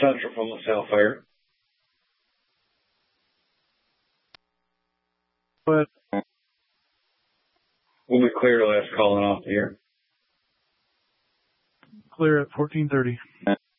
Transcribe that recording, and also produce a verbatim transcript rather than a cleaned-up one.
Central from LaSalle Fire. But we'll be clear last calling off the air. Clear at fourteen thirty.